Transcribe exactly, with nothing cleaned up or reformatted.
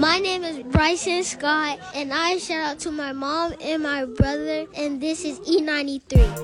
My name is Bryson Scott, and I shout out to my mom and my brother, and this is E ninety-three.